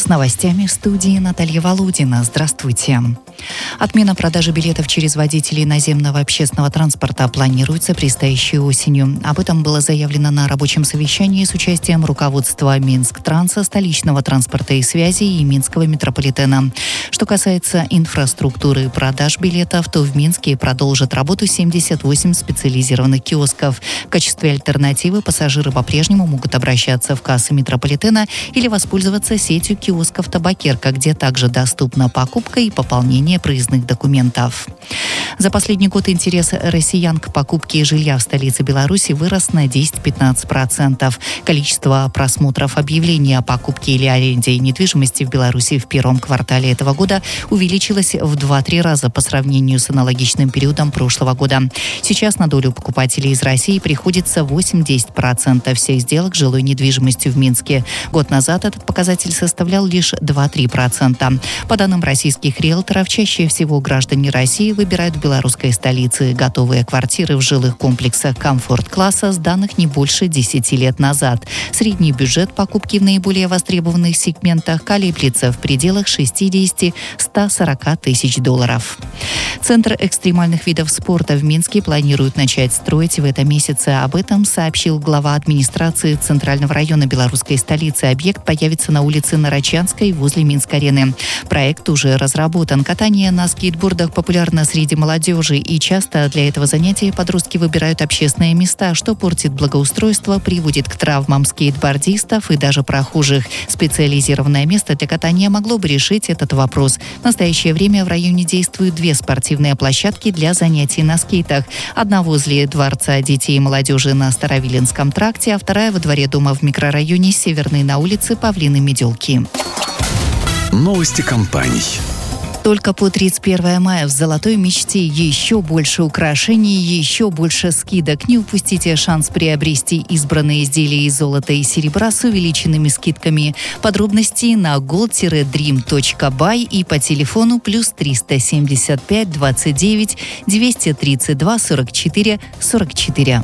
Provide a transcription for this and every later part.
С новостями в студии Наталья Володина. Здравствуйте. Отмена продажи билетов через водителей наземного общественного транспорта планируется предстоящей осенью. Об этом было заявлено на рабочем совещании с участием руководства Минсктранса, столичного транспорта и связи и Минского метрополитена. Что касается инфраструктуры продаж билетов, то в Минске продолжат работу 78 специализированных киосков. В качестве альтернативы пассажиры по-прежнему могут обращаться в кассы метрополитена или воспользоваться сетью киосков «Табакерка», где также доступна покупка и пополнение проездных документов. За последний год интерес россиян к покупке жилья в столице Беларуси вырос на 10-15%. Количество просмотров объявлений о покупке или аренде недвижимости в Беларуси в первом квартале этого года увеличилось в 2-3 раза по сравнению с аналогичным периодом прошлого года. Сейчас на долю покупателей из России приходится 8-10% всех сделок с жилой недвижимостью в Минске. Год назад этот показатель составлял лишь 2-3%. По данным российских риэлторов, чаще всего граждане России выбирают в белорусской столице готовые квартиры в жилых комплексах комфорт-класса, сданных не больше 10 лет назад. Средний бюджет покупки в наиболее востребованных сегментах колеблется в пределах 60-140 тысяч долларов. Центр экстремальных видов спорта в Минске планируют начать строить в этом месяце. Об этом сообщил глава администрации Центрального района белорусской столицы. Объект появится на улице Нарочанской возле Минск-арены. Проект уже разработан. Катание на скейтбордах популярно среди молодежи, и часто для этого занятия подростки выбирают общественные места, что портит благоустройство, приводит к травмам скейтбордистов и даже прохожих. Специализированное место для катания могло бы решить этот вопрос. В настоящее время в районе действуют 2 спортивные площадки для занятий на скейтах. Одна возле Дворца детей и молодежи на Старовиленском тракте, а вторая во дворе дома в микрорайоне Северный на улице Павлины-Меделки. Новости компаний. Только по 31 мая в «Золотой мечте» еще больше украшений, еще больше скидок. Не упустите шанс приобрести избранные изделия из золота и серебра с увеличенными скидками. Подробности на gold-dream.by и по телефону +375 29 232 44 44.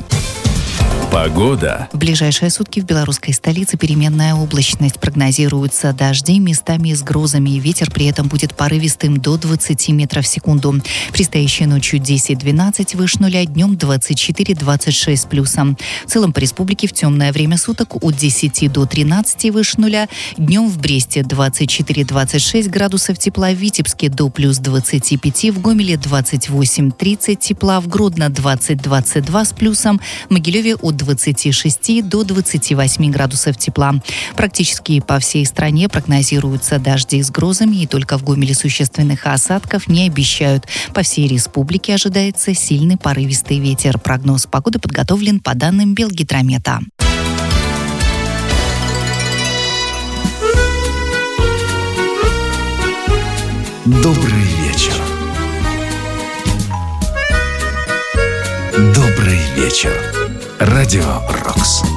Погода. В ближайшие сутки в белорусской столице переменная облачность. Прогнозируются дожди местами с грозами. Ветер при этом будет порывистым до 20 метров в секунду. Предстоящей ночью 10-12 выше нуля, днем 24-26 с плюсом. В целом по республике в темное время суток от 10 до 13 выше нуля. Днем в Бресте 24-26 градусов тепла, в Витебске до плюс 25, в Гомеле 28-30 тепла, в Гродно 20-22 с плюсом, в Могилеве от 26 до 28 градусов тепла. Практически по всей стране прогнозируются дожди с грозами, и только в Гомеле существенных осадков не обещают. По всей республике ожидается сильный порывистый ветер. Прогноз погоды подготовлен по данным Белгидромета. Добрый вечер. Добрый вечер. Радио «Рокс».